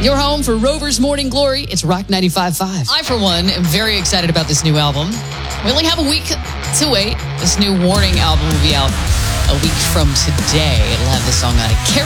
Your home for Rover's Morning Glory. It's Rock 95.5. I, for one, am very excited about this new album. We only have a week to wait. This new Warning album will be out a week from today. It'll have the song on it.